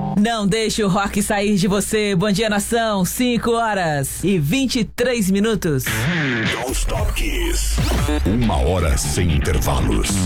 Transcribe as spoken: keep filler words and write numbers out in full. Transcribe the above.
Não deixe o rock sair de você. Bom dia, nação. cinco horas e vinte e três minutos. Don't Stop Kiss. Uma hora sem intervalos.